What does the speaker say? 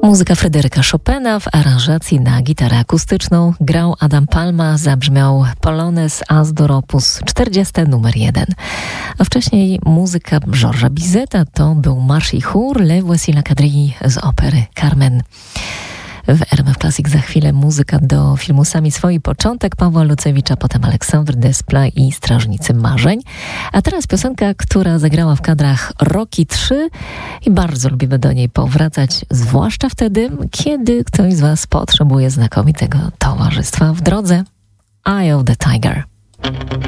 Muzyka Fryderyka Chopina w aranżacji na gitarę akustyczną grał Adam Palma, zabrzmiał Polonez As-dur op. 40 numer 1. A wcześniej muzyka Georgesa Bizeta to był marsz i chór Le Voici la quadrille z opery Carmen. W RMF Classic za chwilę muzyka do filmu Sami swoi początek Pawła Lucewicza, potem Aleksandr Despla i Strażnicy Marzeń. A teraz piosenka, która zagrała w kadrach Rocky 3 i bardzo lubimy do niej powracać, zwłaszcza wtedy, kiedy ktoś z Was potrzebuje znakomitego towarzystwa w drodze. Eye of the Tiger.